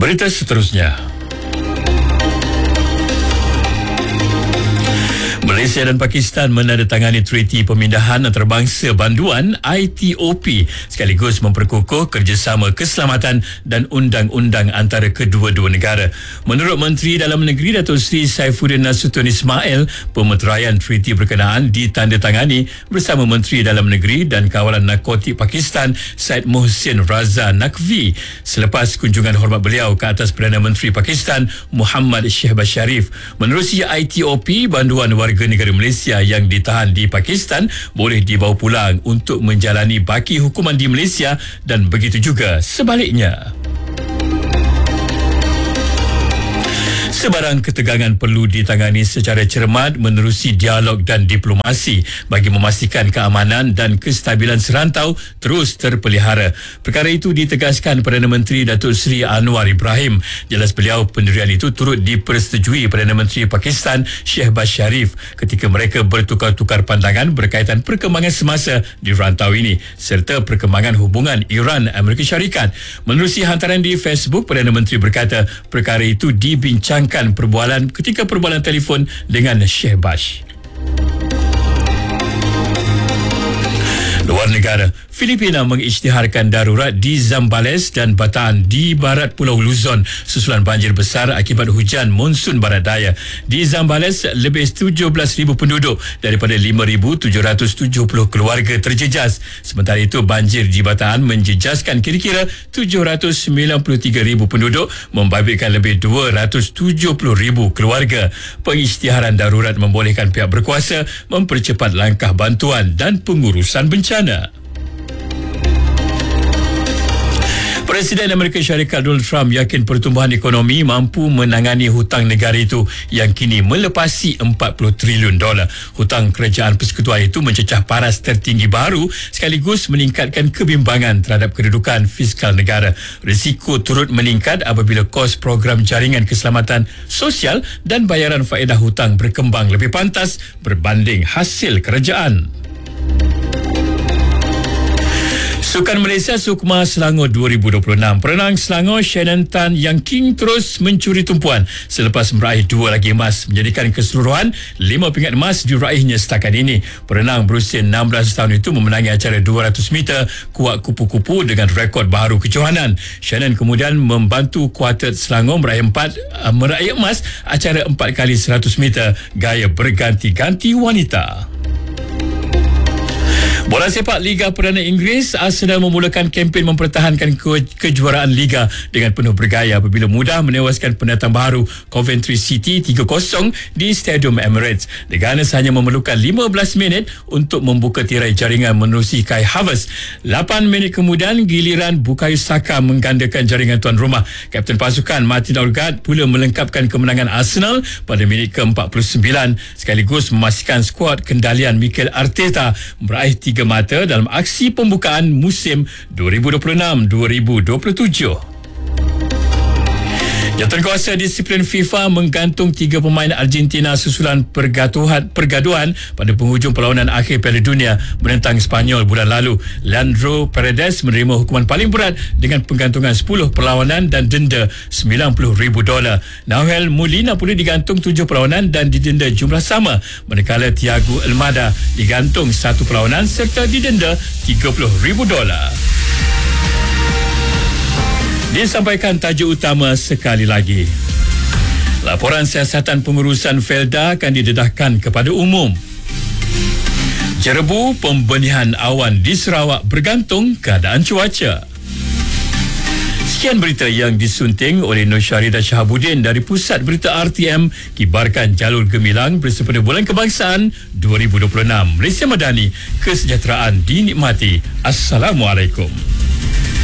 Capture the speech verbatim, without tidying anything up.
Berita seterusnya. Malaysia dan Pakistan menandatangani Treaty Pemindahan Antarabangsa Banduan I T O P sekaligus memperkukuh kerjasama keselamatan dan undang-undang antara kedua-dua negara. Menurut Menteri Dalam Negeri Datuk Seri Saifuddin Nasution Ismail, pemeteraian treaty berkenaan ditandatangani bersama Menteri Dalam Negeri dan Kawalan Narkotik Pakistan Syed Mohsin Raza Naqvi selepas kunjungan hormat beliau ke atas Perdana Menteri Pakistan Muhammad Shehbaz Sharif. Menerusi I T O P, banduan warga negara Malaysia yang ditahan di Pakistan boleh dibawa pulang untuk menjalani baki hukuman di Malaysia dan begitu juga sebaliknya. Sebarang ketegangan perlu ditangani secara cermat menerusi dialog dan diplomasi bagi memastikan keamanan dan kestabilan serantau terus terpelihara. Perkara itu ditegaskan Perdana Menteri Datuk Seri Anwar Ibrahim. Jelas beliau pendirian itu turut dipersetujui Perdana Menteri Pakistan Shehbaz Sharif ketika mereka bertukar-tukar pandangan berkaitan perkembangan semasa di rantau ini serta perkembangan hubungan Iran-Amerika Syarikat. Menerusi hantaran di Facebook, Perdana Menteri berkata perkara itu dibincangkan perbualan ketika perbualan telefon dengan Shehbaz. Luar negara, Filipina mengisytiharkan darurat di Zambales dan Bataan di barat Pulau Luzon susulan banjir besar akibat hujan monsun barat daya. Di Zambales, lebih tujuh belas ribu penduduk daripada lima ribu tujuh ratus tujuh puluh keluarga terjejas. Sementara itu, banjir di Bataan menjejaskan kira-kira tujuh ratus sembilan puluh tiga ribu penduduk, membabitkan lebih dua ratus tujuh puluh ribu keluarga. Pengisytiharan darurat membolehkan pihak berkuasa mempercepat langkah bantuan dan pengurusan bencana. Presiden Amerika Syarikat Donald Trump yakin pertumbuhan ekonomi mampu menangani hutang negara itu yang kini melepasi empat puluh trilion dolar. Hutang kerajaan persekutuan itu mencecah paras tertinggi baru sekaligus meningkatkan kebimbangan terhadap kedudukan fiskal negara. Risiko turut meningkat apabila kos program jaringan keselamatan sosial dan bayaran faedah hutang berkembang lebih pantas berbanding hasil kerajaan. Sukan Malaysia Sukma Selangor dua ribu dua puluh enam. Perenang Selangor Shannon Tan Yang King terus mencuri tumpuan selepas meraih dua lagi emas, menjadikan keseluruhan lima pingat emas diraihnya setakat ini. Perenang berusia enam belas tahun itu memenangi acara dua ratus meter kuat kupu-kupu dengan rekod baru kejohanan. Shannon kemudian membantu kuartet Selangor meraih empat uh, meraih emas acara empat kali seratus meter gaya berganti-ganti wanita. Bola sepak Liga Perdana Inggeris, Arsenal memulakan kempen mempertahankan ke- kejuaraan Liga dengan penuh bergaya apabila mudah menewaskan pendatang baru Coventry City tiga kosong di Stadium Emirates. The Gunners hanya memerlukan lima belas minit untuk membuka tirai jaringan menerusi Kai Havertz. lapan minit kemudian, giliran Bukayo Saka menggandakan jaringan tuan rumah. Kapten pasukan Martin Odegaard pula melengkapkan kemenangan Arsenal pada minit ke empat puluh sembilan sekaligus memastikan skuad kendalian Mikel Arteta meraih tiga mata dalam aksi pembukaan musim dua ribu dua puluh enam dua ribu dua puluh tujuh. Jawatankuasa disiplin FIFA menggantung tiga pemain Argentina susulan pergaduhan, pergaduhan pada penghujung perlawanan akhir Piala Dunia menentang Sepanyol bulan lalu. Leandro Paredes menerima hukuman paling berat dengan penggantungan sepuluh perlawanan dan denda sembilan puluh ribu dolar. Nahuel Molina pula digantung tujuh perlawanan dan didenda jumlah sama, manakala Thiago Almada digantung satu perlawanan serta didenda tiga puluh ribu dolar. Disampaikan tajuk utama sekali lagi. Laporan siasatan pengurusan Felda akan didedahkan kepada umum. Jerebu pembenihan awan di Sarawak bergantung keadaan cuaca. Sekian berita yang disunting oleh Nur Syaridah Shahabuddin dari Pusat Berita R T M, kibarkan jalur gemilang bersempena Bulan Kebangsaan dua ribu dua puluh enam. Malaysia Madani, kesejahteraan dinikmati. Assalamualaikum.